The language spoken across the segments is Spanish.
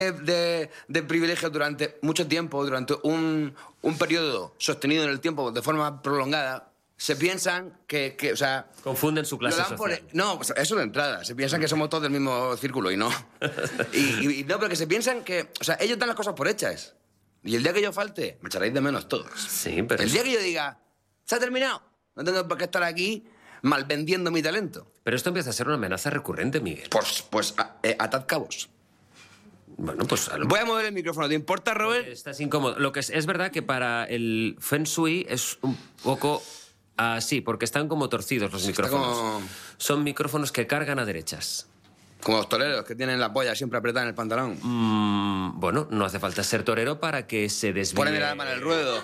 de privilegios durante mucho tiempo, durante un periodo sostenido en el tiempo de forma prolongada, se piensan o sea... Confunden su clase social. No, pues eso de entrada. Se piensan que somos todos del mismo círculo y no. y no, pero que se piensan que... O sea, ellos dan las cosas por hechas. Y el día que yo falte, me echaréis de menos todos. Sí, pero... El día que yo diga, se ha terminado, no tengo por qué estar aquí mal vendiendo mi talento. Pero esto empieza a ser una amenaza recurrente, Miguel. Pues atad cabos. Bueno, pues... Voy a mover el micrófono, ¿te importa, Robert? Estás incómodo. Lo que es verdad que para el Feng Shui es un poco... sí, porque están como torcidos los micrófonos. Son micrófonos que cargan a derechas. Como los toreros, que tienen la polla siempre apretada en el pantalón. Bueno, no hace falta ser torero para que se desvíe... Poneme la mano en el ruedo.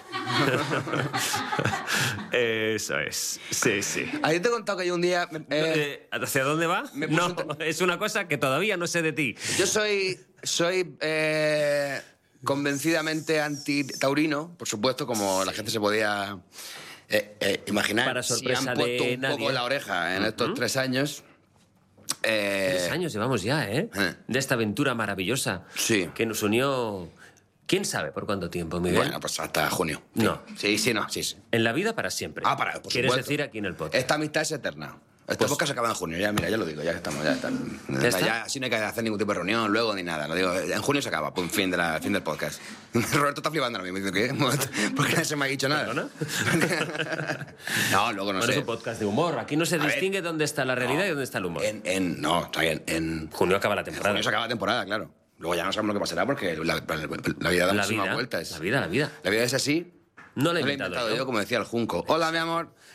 Eso es. Sí, sí. ¿A ti te he contado que yo un día... ¿Hacia dónde va? No, es una cosa que todavía no sé de ti. Yo soy convencidamente anti-taurino, por supuesto, como la gente se podía imaginar. Para sorpresa si han puesto de un nadie. poco la oreja en estos 3 años. 3 años llevamos ya, ¿eh? De esta aventura maravillosa. Sí. Que nos unió... ¿Quién sabe por cuánto tiempo, Miguel? Bueno, pues hasta junio. No. Sí. Sí. En la vida para siempre. Por ¿Quieres supuesto. decir aquí en el podcast? Esta amistad es eterna. Este podcast se acaba en junio, ya, mira, ya lo digo, ya estamos, ya está. Ya así no hay que hacer ningún tipo de reunión luego ni nada. Lo digo, en junio se acaba, fin del podcast. Roberto está flipando ahora mismo, dice, ¿qué? ¿Por qué no se me ha dicho nada? ¿Perdona? No, luego no sé. Es un podcast de humor. Aquí no se distingue dónde está la realidad y dónde está el humor. No, está bien. En junio acaba la temporada. junio se acaba la temporada, claro. Luego ya no sabemos lo que pasará porque la vida da muchísimas vueltas. La vida. La vida es así. No la he No lo he inventado inventado yo, como decía el Junco. Hola, mi amor.